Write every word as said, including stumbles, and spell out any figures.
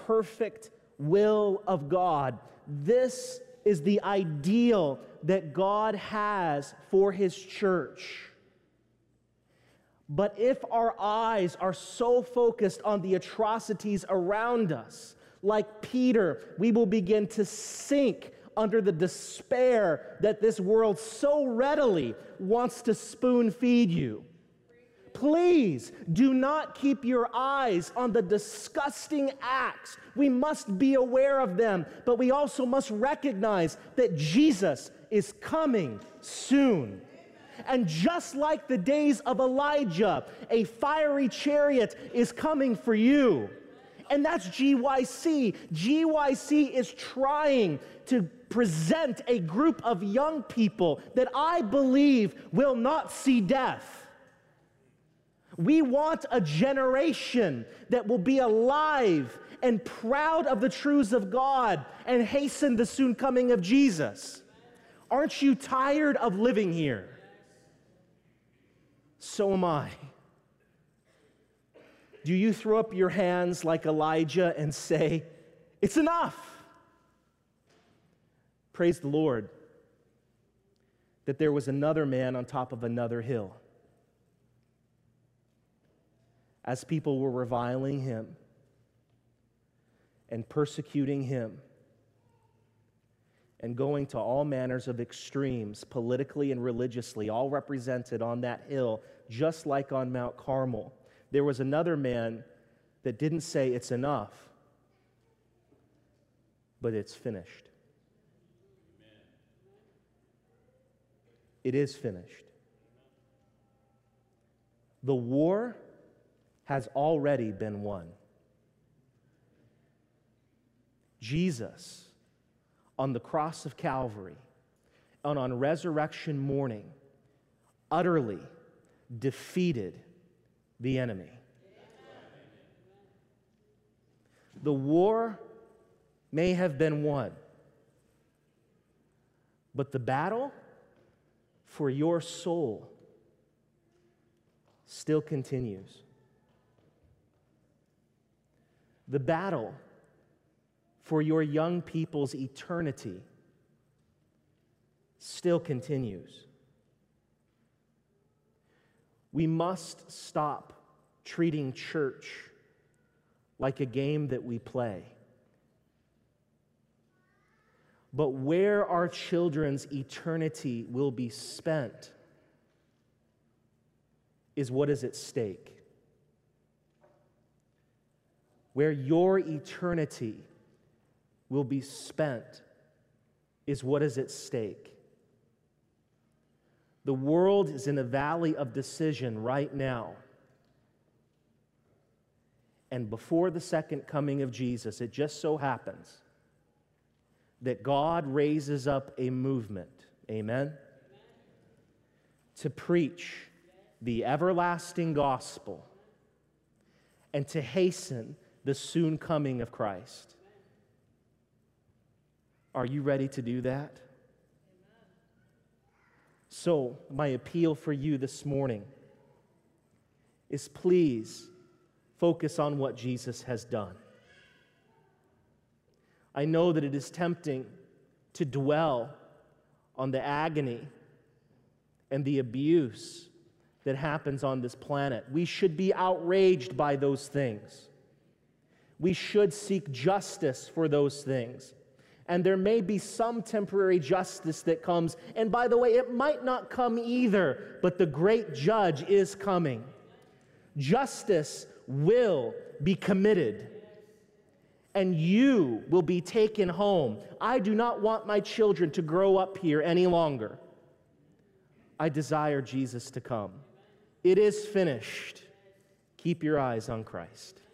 perfect will of God. This is the ideal that God has for His church. But if our eyes are so focused on the atrocities around us, like Peter, we will begin to sink under the despair that this world so readily wants to spoon feed you. Please do not keep your eyes on the disgusting acts. We must be aware of them, but we also must recognize that Jesus is coming soon. And just like the days of Elijah, a fiery chariot is coming for you. And that's G Y C. G Y C is trying to present a group of young people that I believe will not see death. We want a generation that will be alive and proud of the truths of God and hasten the soon coming of Jesus. Aren't you tired of living here? So am I. Do you throw up your hands like Elijah and say, "It's enough"? Praise the Lord that there was another man on top of another hill. As people were reviling him and persecuting him and going to all manners of extremes, politically and religiously, all represented on that hill, just like on Mount Carmel, there was another man that didn't say it's enough, but it's finished. Amen. It is finished. The war has already been won. Jesus, on the cross of Calvary, and on resurrection morning, utterly defeated the enemy. The war may have been won, but the battle for your soul still continues. The battle for your young people's eternity still continues. We must stop treating church like a game that we play. But where our children's eternity will be spent is what is at stake. Where your eternity will be spent is what is at stake. The world is in a valley of decision right now. And before the second coming of Jesus, it just so happens that God raises up a movement, amen, amen, to preach the everlasting gospel and to hasten the soon coming of Christ. Are you ready to do that? So, my appeal for you this morning is please focus on what Jesus has done. I know that it is tempting to dwell on the agony and the abuse that happens on this planet. We should be outraged by those things. We should seek justice for those things. And there may be some temporary justice that comes. And by the way, it might not come either, but the great judge is coming. Justice will be committed, and you will be taken home. I do not want my children to grow up here any longer. I desire Jesus to come. It is finished. Keep your eyes on Christ.